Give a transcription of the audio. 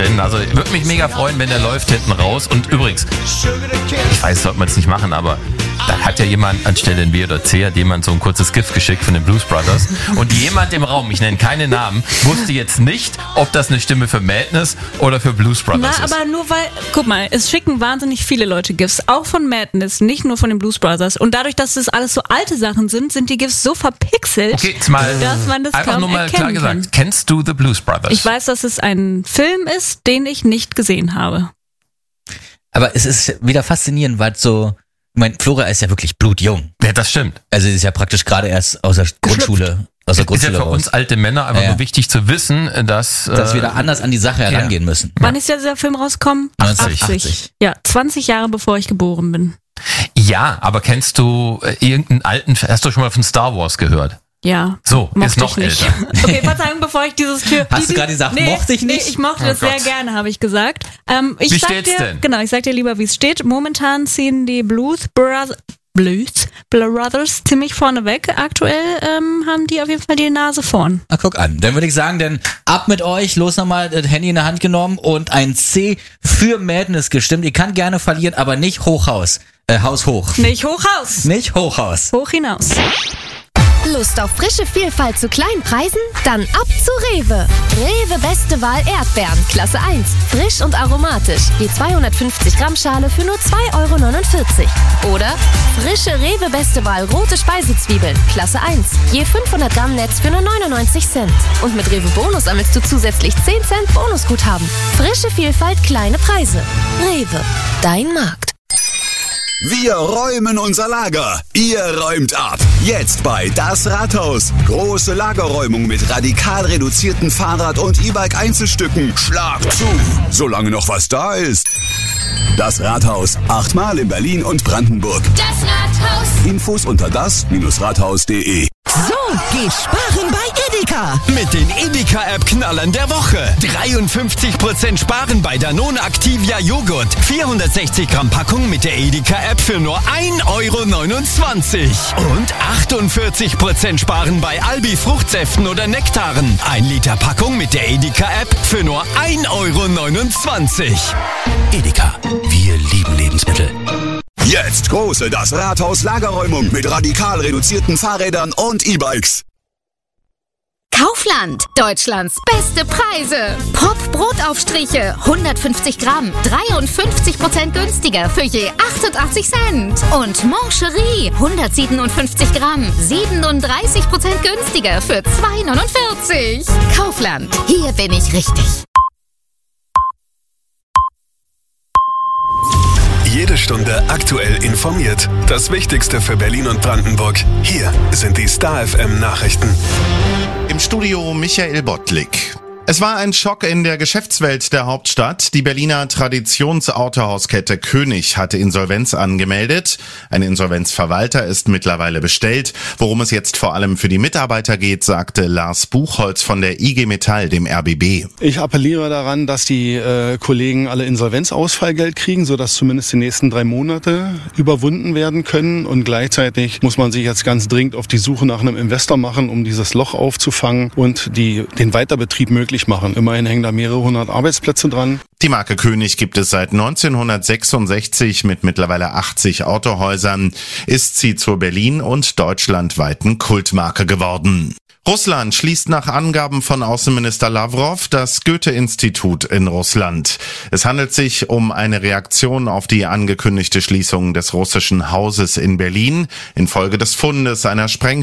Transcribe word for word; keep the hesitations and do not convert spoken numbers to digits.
drin. Also würde mich mega freuen, wenn der läuft hinten raus. Und übrigens, ich weiß, sollte man es nicht machen, aber da hat ja jemand anstelle in B oder C, hat jemand so ein kurzes GIF geschickt von den Blues Brothers. Und jemand im Raum, ich nenne keine Namen, wusste jetzt nicht, ob das eine Stimme für Madness oder für Blues Brothers Na, ist. aber nur weil, guck mal, es schicken wahnsinnig viele Leute GIFs, auch von Madness, nicht nur von den Blues Brothers. Und dadurch, dass das alles so alte Sachen sind, sind die GIFs so verpixelt, Okay, jetzt mal, dass man das einfach kaum nur mal klar erkennen gesagt, kann. kennst du The Blues Brothers? Ich weiß, dass es ein Film ist, den ich nicht gesehen habe. Aber es ist wieder faszinierend, weil so, ich meine, Flora ist ja wirklich blutjung. Ja, das stimmt. Also sie ist ja praktisch gerade erst aus der Grundschule, aus der Ist ja Grundschule für raus. uns alte Männer aber Ja, ja. nur wichtig zu wissen, dass... Dass äh, wir da anders an die Sache herangehen müssen. Wann ist ja dieser Film rausgekommen? neunzehnhundertachtzig. Ja, zwanzig Jahre bevor ich geboren bin. Ja, aber kennst du äh, irgendeinen alten... Hast du schon mal von Star Wars gehört? Ja. So, mochte ist noch ich nicht. älter. Okay, Verzeihung, bevor ich dieses Tür... Hast du gerade gesagt, mochte ich nicht? Nee, ich mochte Oh das sehr Gott. gerne, habe ich gesagt. Ähm, ich Wie sag steht's dir, denn? Genau, ich sag dir lieber, wie es steht. Momentan ziehen die Blues Brothers... Blues Brothers ziemlich vorne weg. Aktuell ähm, haben die auf jeden Fall die Nase vorn. Na, guck an. Dann würde ich sagen, dann ab mit euch, los nochmal, das Handy in der Hand genommen und ein C für Madness gestimmt. Ihr kann gerne verlieren, aber nicht Hochhaus. Äh, Haus hoch. Nicht Hochhaus. Nicht Hochhaus. Hoch hinaus. Lust auf frische Vielfalt zu kleinen Preisen? Dann ab zu Rewe. Rewe beste Wahl Erdbeeren, Klasse eins. Frisch und aromatisch. Je zweihundertfünfzig Gramm Schale für nur zwei Euro neunundvierzig. Oder frische Rewe beste Wahl rote Speisezwiebeln, Klasse eins. Je fünfhundert Gramm Netz für nur neunundneunzig Cent. Und mit Rewe Bonus sammelst du zusätzlich zehn Cent Bonusguthaben. Frische Vielfalt, kleine Preise. Rewe, dein Markt. Wir räumen unser Lager. Ihr räumt ab. Jetzt bei Das Rathaus. Große Lagerräumung mit radikal reduzierten Fahrrad- und E-Bike-Einzelstücken. Schlag zu, solange noch was da ist. Das Rathaus. Achtmal in Berlin und Brandenburg. Das Rathaus. Infos unter das Rathaus punkt de. So, geh sparen bei Edeka. Mit den Edeka-App-Knallern der Woche. dreiundfünfzig Prozent sparen bei Danone Activia Joghurt. vierhundertsechzig Gramm Packung mit der Edeka-App für nur ein Euro neunundzwanzig. Und achtundvierzig Prozent sparen bei Albi Fruchtsäften oder Nektaren. ein Liter Packung mit der Edeka-App für nur ein Euro neunundzwanzig. Edeka. Wir lieben Lebensmittel. Jetzt große Das Rathaus Lagerräumung mit radikal reduzierten Fahrrädern und E-Bikes. Kaufland, Deutschlands beste Preise. Pop Brotaufstriche, hundertfünfzig Gramm, dreiundfünfzig Prozent günstiger für je achtundachtzig Cent. Und Mancherie, hundertsiebenundfünfzig Gramm, siebenunddreißig Prozent günstiger für zwei neunundvierzig. Kaufland, hier bin ich richtig. Jede Stunde aktuell informiert. Das Wichtigste für Berlin und Brandenburg. Hier sind die Star F M Nachrichten. Im Studio Michael Bottlik. Es war ein Schock in der Geschäftswelt der Hauptstadt. Die Berliner Traditionsautohauskette König hatte Insolvenz angemeldet. Ein Insolvenzverwalter ist mittlerweile bestellt. Worum es jetzt vor allem für die Mitarbeiter geht, sagte Lars Buchholz von der I G Metall, dem R B B. Ich appelliere daran, dass die äh, Kollegen alle Insolvenzausfallgeld kriegen, sodass zumindest die nächsten drei Monate überwunden werden können. Und gleichzeitig muss man sich jetzt ganz dringend auf die Suche nach einem Investor machen, um dieses Loch aufzufangen und die, den Weiterbetrieb möglich machen. Immerhin hängen da mehrere hundert Arbeitsplätze dran. Die Marke König gibt es seit neunzehnhundertsechsundsechzig mit mittlerweile achtzig Autohäusern. Ist sie zur Berlin- und deutschlandweiten Kultmarke geworden. Russland schließt nach Angaben von Außenminister Lavrov das Goethe-Institut in Russland. Es handelt sich um eine Reaktion auf die angekündigte Schließung des russischen Hauses in Berlin infolge des Fundes einer Spreng